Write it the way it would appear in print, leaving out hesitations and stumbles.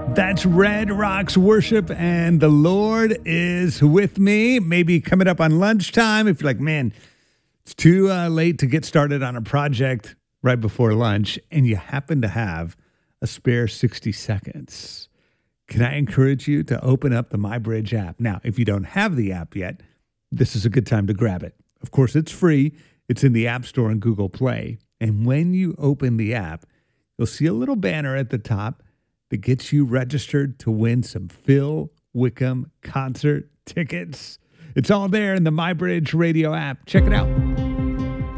That's Red Rocks Worship, and the Lord is with me. Maybe coming up on lunchtime if you're like, man, it's too late to get started on a project right before lunch, and you happen to have a spare 60 seconds. Can I encourage you to open up the MyBridge app? Now, if you don't have the app yet, this is a good time to grab it. Of course, it's free. It's in the App Store and Google Play. And when you open the app, you'll see a little banner at the top that gets you registered to win some Phil Wickham concert tickets. It's all there in the MyBridge radio app. Check it out.